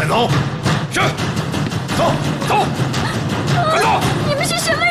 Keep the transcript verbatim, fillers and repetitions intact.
快走！是，走走，快走！ 你们是什么